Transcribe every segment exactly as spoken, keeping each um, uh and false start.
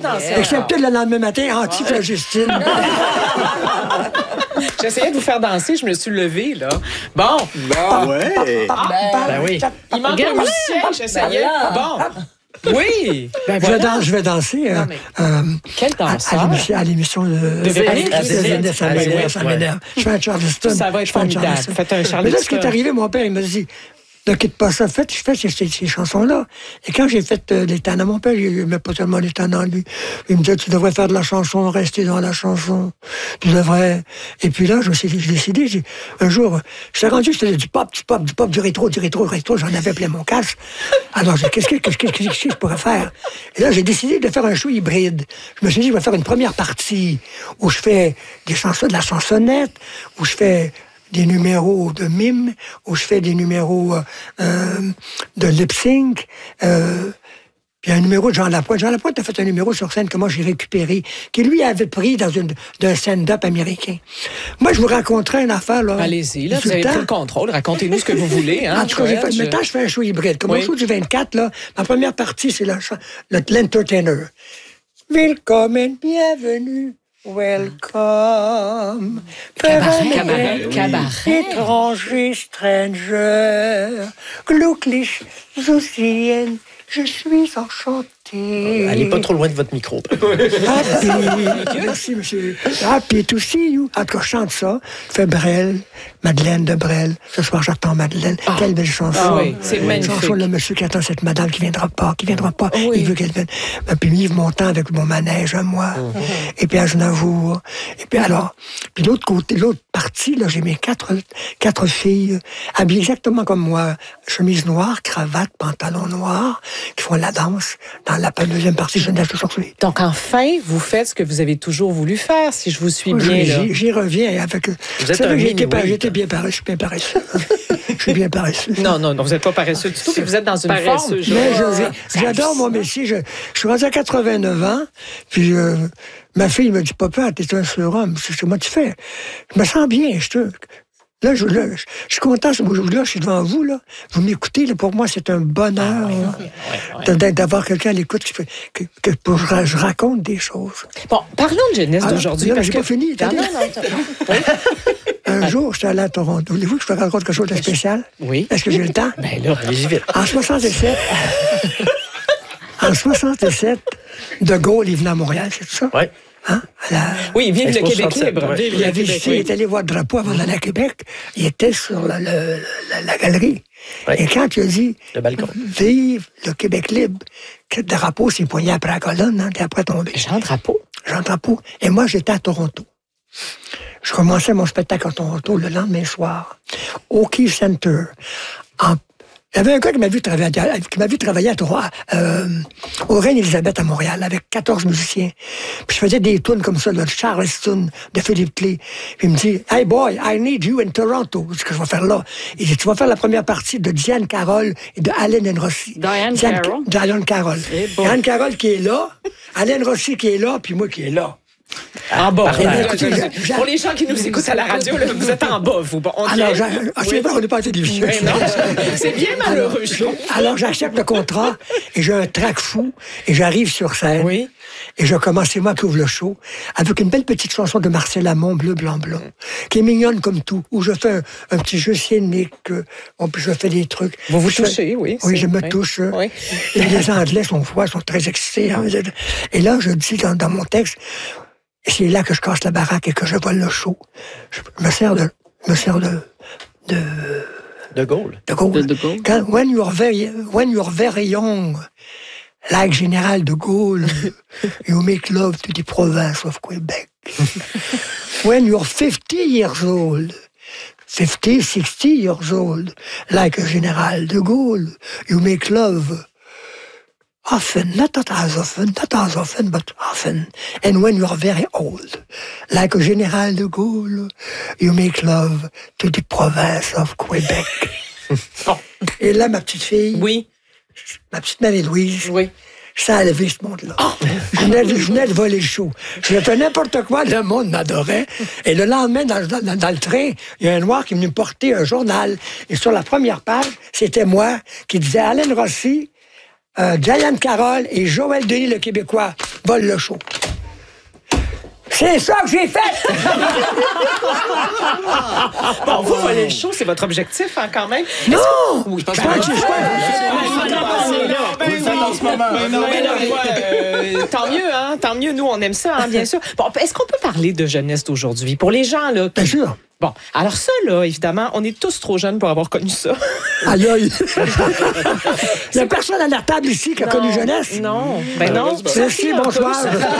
danser. Excepté le lendemain matin, anti-flagistine. J'essayais de vous faire danser, je me suis levée, là. Bon. Bon, ouais. Ben oui. Il manque un musicien, j'essayais. Bon. Oui. Ben je, vais dan- je vais danser. Euh, mais... euh, Quel danseur? À, l'émission, à l'émission de... De Véronique. Ça m'énerve, ça m'énerve, ça m'énerve. Je fais un Charleston. Ça va être formidable. Faites un Charleston. Mais là, ce qui est arrivé, mon père, il m'a dit... Ne quitte pas ça. Faites, je fais ces, ces, ces chansons-là. Et quand j'ai fait euh, les tannants, mon père, il n'aimait pas tellement les tannants, lui. Il me disait, tu devrais faire de la chanson, rester dans la chanson. Tu devrais... Et puis là, je me suis j'ai décidé, j'ai, un jour, je suis rendu, c'était du pop, du pop, du pop, du rétro, du rétro, du rétro. J'en avais plein mon casque. Alors, j'ai qu'est-ce que, qu'est-ce que, qu'est-ce que je pourrais faire? Et là, j'ai décidé de faire un show hybride. Je me suis dit, je vais faire une première partie où je fais des chansons, de la chansonnette, où je fais des numéros de mime, où je fais des numéros euh, de lip-sync. Euh, puis un numéro de Jean Lapointe. Jean Lapointe a fait un numéro sur scène que moi j'ai récupéré, qui lui avait pris dans une, d'un stand-up américain. Moi, je vous raconterai une affaire, là. Allez-y, là, vous avez pris le contrôle. Racontez-nous ce que vous voulez. Hein, en tout cas, j'ai fait, je... maintenant, je fais un show hybride. Comme oui. Mon show du vingt-quatre, là, ma première partie, c'est le, le, l'entertainer. Willkommen, bienvenue. Welcome, cabaret, cabaret, cabaret. Étranger, stranger, glücklich zu sehen, je suis enchanté. Allez pas trop loin de votre micro. Happy, merci monsieur. Happy to see you. En tout cas, je chante ça. Fait Brel, Madeleine de Brel. Ce soir, j'attends Madeleine. Oh. Quelle belle chanson. Ah oui, c'est magnifique. Chanson, le monsieur qui attend cette madame qui viendra pas, qui viendra pas. Oui. Il veut qu'elle vienne. Puis Yves Montand avec mon manège à moi. Mm-hmm. Et puis Aznavour. Et puis alors, puis l'autre côté, l'autre partie, là, j'ai mes quatre, quatre filles habillées exactement comme moi. Chemise noire, cravate, pantalon noir, qui font la danse dans la deuxième partie. Je nage toujours. Donc, enfin, vous faites ce que vous avez toujours voulu faire, si je vous suis oh, bien. J'y, j'y reviens avec... Vous êtes un j'étais, oui, j'étais bien paresseux. Je suis bien paresseux. Je suis bien paresseux. Non, non, non, vous n'êtes pas paresseux du tout, mais vous êtes dans une paresseux, forme. Mais je, j'adore mon métier. Je, je suis rendu à quatre-vingt-neuf ans, puis euh, ma fille me dit, papa, t'es un surhomme. C'est comment tu fais? Je me sens bien. Je te... Là, je, là, je, je suis content, là, je suis devant vous, là. Vous m'écoutez, là, pour moi, c'est un bonheur ah, oui, oui, oui, oui. d'avoir quelqu'un à l'écoute qui fait, que, que pour, je, je raconte des choses. Bon, parlons de jeunesse ah, d'aujourd'hui. Là, parce j'ai que... pas fini. Non, non, non, un jour, j'étais allé à Toronto. Voulez-vous que je vous raconte quelque chose de spécial? Oui. Est-ce que j'ai le temps? Ben là, allez-y vite. En soixante-sept, en soixante-sept, De Gaulle, il venait à Montréal, c'est tout ça? Oui. Hein? La... Oui, vive le Québec libre. Ouais. Il avait visité, il est allé voir le drapeau avant d'aller à Québec. Il était sur la, la, la, la galerie. Ouais. Et quand il a dit le balcon. Vive le Québec libre, que le drapeau s'est poigné après la colonne, hein, et après tombé. Jean Drapeau. Jean Drapeau. Et moi, j'étais à Toronto. Je commençais mon spectacle à Toronto le lendemain soir, au Key Center, en Il y avait un gars qui m'a vu travailler, qui m'a vu travailler à Trois, euh, au Reine-Élisabeth à Montréal, avec quatorze musiciens. Puis je faisais des tunes comme ça, de Charleston, de Philippe Clé. Puis il me dit, hey boy, I need you in Toronto. C'est ce que je vais faire là. Il dit, tu vas faire la première partie de Diane Carroll et de Allen Rossi. Diane Carroll. Diane Carroll. Eh bon. Diane Carroll qui est là, Allen Rossi qui est là, puis moi qui est là. En bas. Ah, écoutez, pour les gens qui nous écoutent à la radio, là, vous êtes en bas, vous. Bon, okay. Alors, c'est vrai, on n'est pas à la télévision. C'est bien malheureux. Alors, alors, j'accepte le contrat et j'ai un trac fou et j'arrive sur scène. Oui. Et je commence, c'est moi qui ouvre le show, avec une belle petite chanson de Marcel Amont, Bleu, Blanc, Blanc, qui est mignonne comme tout, où je fais un, un petit jeu scénique, euh, je fais des trucs. Vous vous je touchez, fais, oui. Oui, je me oui. touche. Oui. Et les Anglais sont froids, sont très excités. Hein, et là, je dis dans, dans mon texte, c'est là que je casse la baraque et que je vole le show. Je me sers de... Je me sers de... De, de Gaulle. De Gaulle. De, de Gaulle. Quand, when, you're very, when you're very young, like Général de Gaulle, you make love to the province of Quebec. When you're fifty years old, fifty, sixty years old, like Général de Gaulle, you make love often, not as often, not as often, but often. And when you're very old, like a Général de Gaulle, you make love to the province of Quebec. Bon. Et là, ma petite fille, oui. ma petite Marie-Louise, oui. ça a levé ce monde-là. Oh. Je, venais, je venais de voler le show. Je fais n'importe quoi, le monde m'adorait. Et le lendemain, dans, dans, dans le train, il y a un noir qui est venu me porter un journal. Et sur la première page, c'était moi qui disait Allen Rossi, Euh, Diane Carroll et Joël Denis, le Québécois. vole le show. C'est ça que j'ai fait! Bon, vous volez le show, c'est votre objectif, hein, quand même. Non! Oui, Je pense que c'est ça. Ben oui. en ce moment. Ben non, mais là, moi, euh, tant mieux, hein, tant mieux. Nous, on aime ça, hein, bien sûr. Bon, est-ce qu'on peut parler de jeunesse d'aujourd'hui? Pour les gens, là... Bien sûr. Bon, alors ça, là, évidemment, on est tous trop jeunes pour avoir connu ça. Aïe, aïe. Il n'y a personne à la table ici qui a connu jeunesse. Non, ben non. Merci, bonsoir.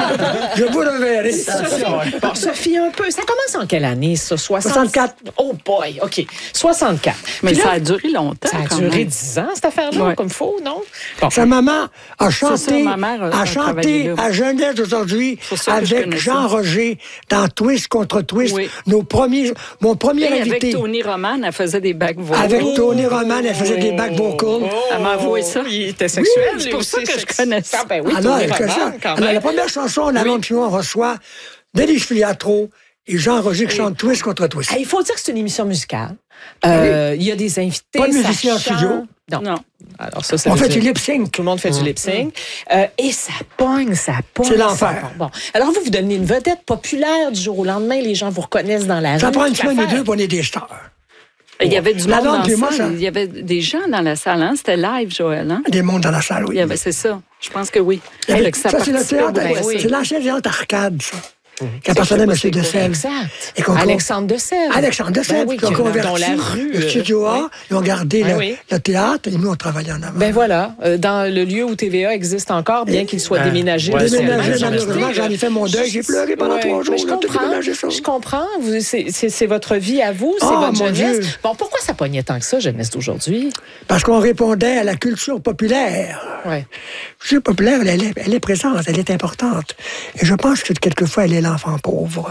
Je vous reverrai. Sophie, bon, Sophie, un peu. Ça commence en quelle année, ça? soixante... soixante-quatre. Oh boy, OK. soixante-quatre. Mais Puis là, ça a duré longtemps. ça a quand duré même. dix ans, cette affaire-là, Ouais. comme faux, non? Bon. Sa maman a chanté, ça, ma mère a- a a travaillé chanté là. à Jeunesse aujourd'hui C'est ça que je avec connais Jean ça. Roger dans Twist contre Twist. Oui. Nos premiers, mon premier Et avec invité. Tony Roman, elle faisait des back vocals. Avec Tony Roman, elle faisait des back vocals. Elle m'a avoué ça. Il était sexuel, Oui, c'est lui pour aussi, ça que je sex- connais ça. Ah, ben oui, Alors, Tony elle fait Roman, ça. quand Alors, la même. première chanson, La Londe Pion, on reçoit Denis Filiatro et Jean Roger qui chantent Twist contre Twist. Ah, il faut dire que c'est une émission musicale. Euh, Il y a des invités. Pas de ça musicien en chante. studio. Non. Non. Alors ça, ça On veut fait dire- du lip sync. Tout le monde fait du lip sync. Euh, et ça pogne, ça pogne. C'est ça l'enfer. pogne. Bon. Alors, vous vous devenez une vedette populaire du jour au lendemain. Les gens vous reconnaissent dans la Ça rue. prend une toute semaine ou l'affaire. deux pour on est des stars. Il y avait du La monde langue, dans puis la moi, salle. ça- Il y avait des gens dans la salle. Hein? C'était live, Joël. Hein? Des mondes dans la salle, oui. Il y avait, c'est ça. Je pense que oui. Il y avait- Hey, que ça, c'est le participait théâtre. beaucoup à oui. ça. C'est l'ancien théâtre arcade, ça. Qui appartenait à M. c'est quoi. Dessel. Exact. Et qu'on- Alexandre Dessel. Alexandre Dessel, Ben oui, qui ont qui est dans- converti dans la rue. le euh, studio A, oui. ils ont gardé Ben le, oui. le théâtre, et nous, on travaillait en avant. Ben voilà, euh, dans le lieu où T V A existe encore, bien qu'il soit Ah, déménagé. ouais, de Déménagé, son- malheureusement, j'en ai fait mon deuil, j'ai pleuré pendant Ouais, trois jours. mais je là, tout comprends, déménagé, ça. je comprends. Vous- C'est c'est- c'est votre vie à vous, c'est Ah, votre mon jeunesse. Dieu. Bon, pourquoi ça pognait tant que ça, jeunesse d'aujourd'hui? Parce qu'on répondait à la culture populaire. Ouais. La culture populaire, elle est, elle est présente, elle est importante. Et je pense que quelquefois, elle est l'enfant pauvre.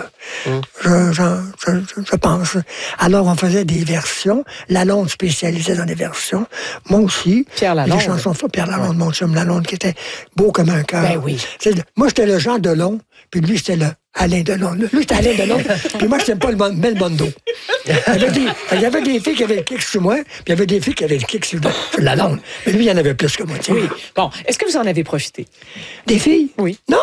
Je, j'en- je, je- je pense. Alors, on faisait des versions. Lalonde spécialisait dans les versions. Moi aussi. Pierre Lalonde. Des chansons fortes. Pierre Lalonde, mon chum Lalonde, qui était beau comme un cœur. Ben oui. C'est- Moi, j'étais le Jean Delon, puis lui, c'était le Alain Delon. Lui, c'était Alain Delon, puis moi, j'étais pas le bon- Belmondo. Il y avait des, il y avait des filles qui avaient le kick sur moi, puis il y avait des filles qui avaient le kick sur, sur Lalonde. Mais lui, il y en avait plus que moi. tiens. Oui. Bon, est-ce que vous en avez profité? Des filles? Oui. Non!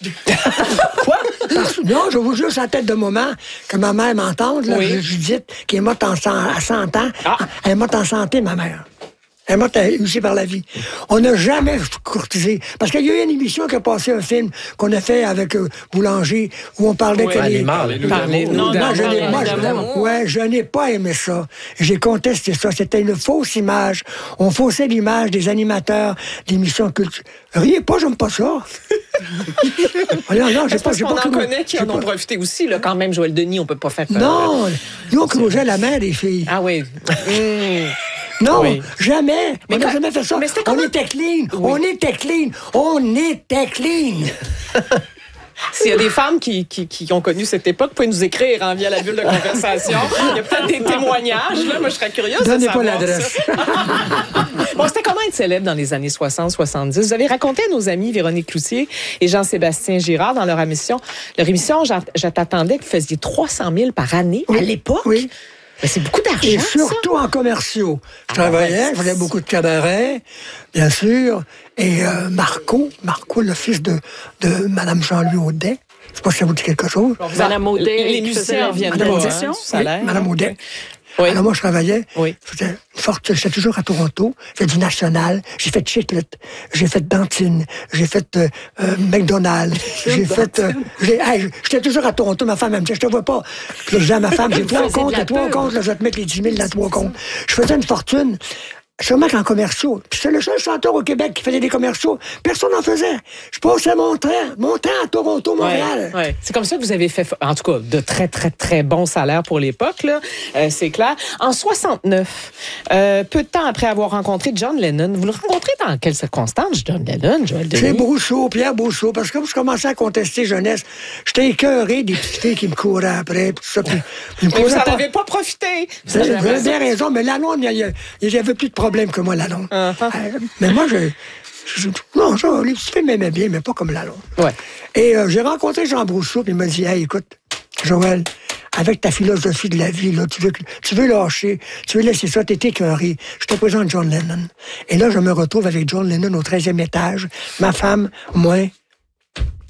Quoi? Parce- non, je vous jure, c'est la tête de moment que ma mère m'entende, là, Oui. Judith, qui est morte en cent- à cent ans. Ah. Elle est morte en santé, ma mère. Elle est morte usée par la vie. On n'a jamais courtisé. Parce qu'il y a eu une émission qui a passé un film qu'on a fait avec euh, Boulanger, où on parlait Oui. que Ah, les... les mâles. Parlez- Non, non, je non, n'ai non, moi, non, je- ouais, je n'ai pas aimé ça. J'ai contesté ça. C'était une fausse image. On faussait l'image des animateurs d'émissions culturelles. Riez pas, j'aime pas ça. non, non, j'ai C'est pas, parce j'ai qu'on pas en cru- connaît qui j'ai en ont pas- profité aussi, là, quand même, Joël Denis, on peut pas faire... euh, Non, nous, on creuseait la main des filles. Ah oui. Mmh. Non, Oui. jamais. Mais on n'a quand- jamais fait ça. mais c'était On comment- était clean. On était clean. On était clean. S'il y a des femmes qui, qui, qui ont connu cette époque, vous pouvez nous écrire hein, via la bulle de conversation. Il y a peut-être des témoignages. Là. Moi, je serais curieuse de Donnez pas savoir l'adresse. ça. Bon, c'était comment être célèbre dans les années soixante soixante-dix? Vous avez raconté à nos amis Véronique Cloutier et Jean-Sébastien Girard dans leur émission. Leur émission, je, je t'attendais que vous faisiez trois cent mille par année à l'époque. Oui. Mais c'est beaucoup d'argent, Et ça. surtout en commerciaux. Je Ah, travaillais, ouais. je faisais beaucoup de cabarets, bien sûr. Et euh, Marco, Marco, le fils de, de Mme Jean-Louis Audet, je sais pas si ça vous dit quelque chose. Madame Audet, Les qui faisait musiciens la- reviennent Madame pas, Audet. hein, du Oui, salaire. Mme Audet. Oui. Alors moi, je travaillais. Oui. Je faisais une fortune. J'étais toujours à Toronto. J'ai fait du National. J'ai fait Chiclet. J'ai fait Dantine. J'ai fait euh, euh, McDonald's. J'ai fait... euh, j'ai- hey, j'étais toujours à Toronto. Ma femme, elle me disait, je te vois pas. Puis là, je disais à ma femme, j'ai trois faisais de comptes. la Les trois pub. comptes, là, je vais te mettre les dix mille dans trois comptes. Je faisais une fortune. Sûrement qu'en commerciaux. Puis c'est le seul chanteur au Québec qui faisait des commerciaux. Personne n'en faisait. Je passais mon train, mon train à Toronto, Montréal. Ouais, ouais. C'est comme ça que vous avez fait, en tout cas, de très, très, très bons salaires pour l'époque, là. Euh, c'est clair. En soixante-neuf, euh, peu de temps après avoir rencontré John Lennon, vous le rencontrez dans quelles circonstances, John Lennon, Joël Denis? C'est Brousseau, Pierre Brousseau, parce que comme je commençais à contester jeunesse, j'étais écœuré des petites filles qui me couraient après, puis tout ça. Puis, ils me Mais vous couraient n'en pas. avez pas profité. Vous avez vous avez bien raison, mais Lalonde, il y a- il y avait plus de problème que moi, Lalonde. Uh-huh. Euh, mais moi, je, je- non, ça, les petites filles m'aimaient bien, mais pas comme Lalonde. Ouais. Et euh, j'ai rencontré Jean Brousseau, puis il m'a dit, hey, écoute, Joël, avec ta philosophie de la vie, là, tu veux, tu veux lâcher, tu veux laisser ça, t'es écœuré. Je te présente John Lennon. Et là, je me retrouve avec John Lennon au treizième étage, ma femme, moi,